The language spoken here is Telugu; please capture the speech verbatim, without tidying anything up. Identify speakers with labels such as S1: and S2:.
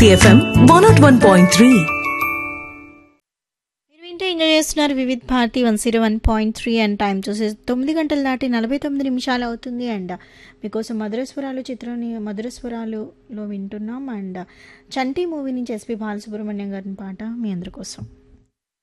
S1: Bharati FM one not one point three.
S2: మీరు వింటే ఎంజాయ్ చేస్తున్నారు Vividh Bharati one zero one point three and time చూసే తొమ్మిది గంటలు దాటి నలభై తొమ్మిది నిమిషాలు అవుతుంది. అండ్ మీకోసం మధురస్వరాలు చిత్రాన్ని మధురస్వరాలులో వింటున్నాం. అండ్ చంటి మూవీ నుంచి ఎస్పి బాలసుబ్రహ్మణ్యం గారి పాట మీ అందరి కోసం.